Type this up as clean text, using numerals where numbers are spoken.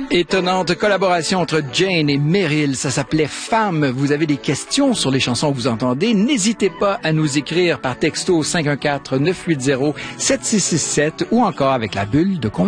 Étonnante collaboration entre Jane et Meryl, ça s'appelait Femme. Vous avez des questions sur les chansons que vous entendez, n'hésitez pas à nous écrire par texto 514-980-7667 ou encore avec la bulle de